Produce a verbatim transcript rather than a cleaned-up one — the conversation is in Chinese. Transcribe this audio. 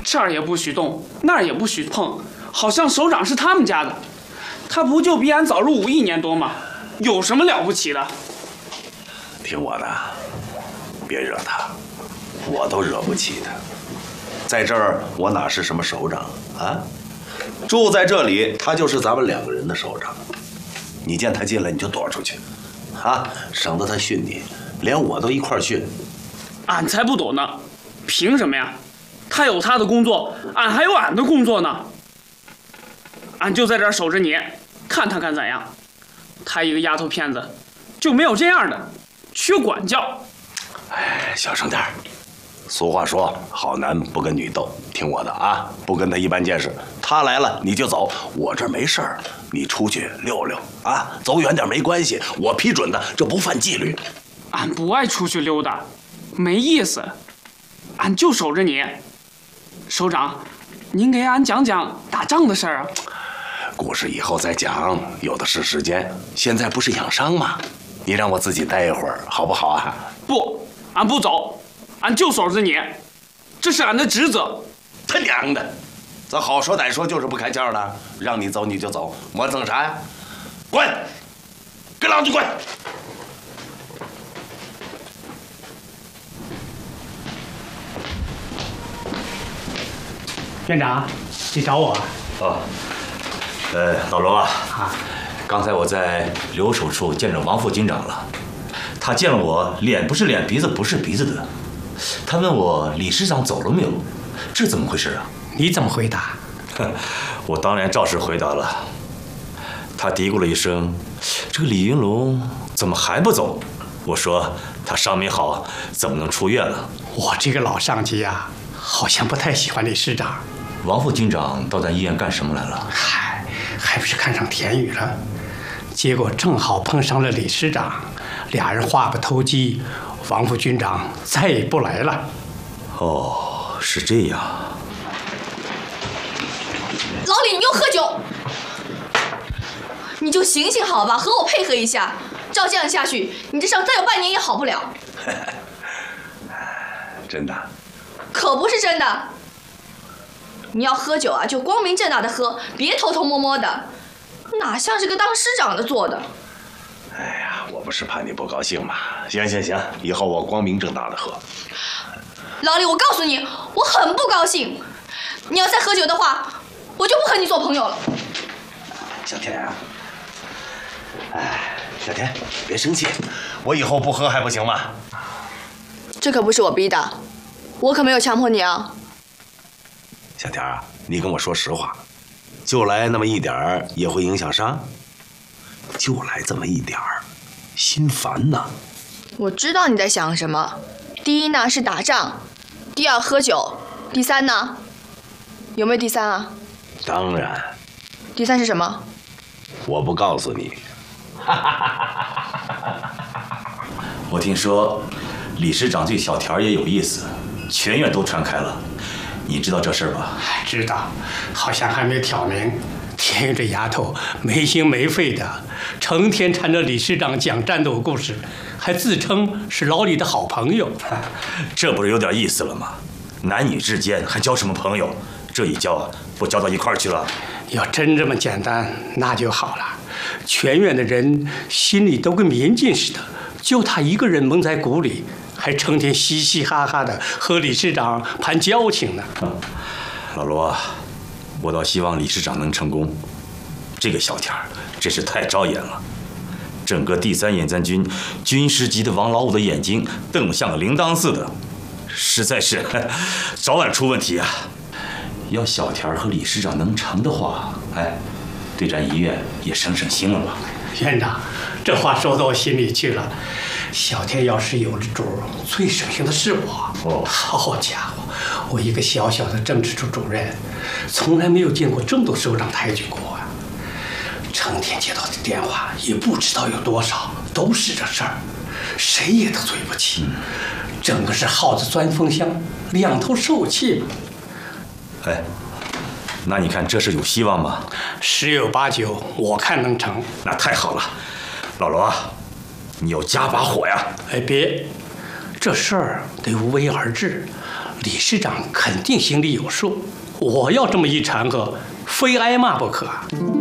这儿也不许动，那儿也不许碰，好像首长是他们家的。他不就比俺早入伍一年多吗？有什么了不起的？ 听我的，别惹他，我都惹不起他。在这儿，我哪是什么首长啊？住在这里，他就是咱们两个人的首长。你见他进来，你就躲出去，啊，省得他训你，连我都一块训。 俺才不躲呢，凭什么呀？他有他的工作，俺还有俺的工作呢。俺就在这儿守着你，看他敢怎样。他一个丫头片子，就没有这样的，缺管教。 哎，小声点儿。俗话说，好男不跟女斗，听我的啊，不跟他一般见识。他来了你就走，我这儿没事儿，你出去溜溜啊，走远点没关系，我批准的，这不犯纪律。 俺不爱出去溜达，没意思，俺就守着你。首长，您给俺讲讲打仗的事儿啊。 故事以后再讲，有的是时间。现在不是养伤吗？你让我自己待一会儿，好不好啊？ 不，俺不走，俺就守着你，这是俺的职责。 他娘的，咱好说歹说就是不开窍的，让你走你就走，磨蹭啥呀？滚！跟老子滚！ 院长，你找我？ 哦，呃，老罗啊， 啊， 刚才我在留守处见着王副军长了，他见了我，脸不是脸，鼻子不是鼻子的。他问我李师长走了没有，这怎么回事啊？ 你怎么回答？ 我当然照实回答了。他嘀咕了一声：“这个李云龙怎么还不走？”我说：“他伤没好，怎么能出院了？” 我这个老上级呀，好像不太喜欢李师长。 王副军长到咱医院干什么来了？ 嗨，还不是看上田雨了，结果正好碰上了李师长，俩人话不投机，王副军长再也不来了。 哦，是这样。 老李，你又喝酒，你就醒醒好吧，和我配合一下。照这样下去，你这伤再有半年也好不了。 真的？ 可不是真的。你要喝酒啊，就光明正大的喝，别偷偷摸摸的，哪像是个当师长的做的。 哎呀，我不是怕你不高兴嘛。行行行，以后我光明正大的喝。 老李，我告诉你，我很不高兴。你要再喝酒的话，我就不和你做朋友了。 小田啊，哎，小田，别生气，我以后不喝还不行吗？ 这可不是我逼的，我可没有强迫你啊。 小田啊，你跟我说实话，就来那么一点儿也会影响伤？就来这么一点儿，心烦呐。 我知道你在想什么。第一呢是打仗，第二喝酒，第三呢？有没有第三啊？ 当然。 第三是什么？ 我不告诉你。 我听说李师长对小田也有意思，全院都传开了。你知道这事儿吧？ 知道，好像还没挑明。田雨这丫头没心没肺的，成天缠着李师长讲战斗故事，还自称是老李的好朋友。 这不是有点意思了吗？男女之间还交什么朋友？这一交啊，不交到一块儿去了。 要真这么简单，那就好了。全院的人心里都跟明镜似的，就他一个人蒙在鼓里，还成天嘻嘻哈哈的和李师长谈交情呢。 老罗，我倒希望李师长能成功。这个小田儿真是太招眼了，整个第三野战军军师级的王老五的眼睛瞪得像个铃铛似的，实在是早晚出问题啊！要小田儿和李师长能成的话，哎，对咱医院也省省心了吧？ 院长，这话说到我心里去了。小田要是有了主，最省心的是我。 哦， 好家伙，我一个小小的政治处主任，从来没有见过这么多首长抬举过啊！成天接到的电话也不知道有多少，都是这事儿，谁也得罪不起，嗯、整个是耗子钻风箱，两头受气。 哎，那你看这事有希望吗？ 十有八九，我看能成。 那太好了，老罗，你要加把火呀！ 哎，别，这事儿得无为而治。 理事长肯定心里有数。我要这么一掺和，非挨骂不可。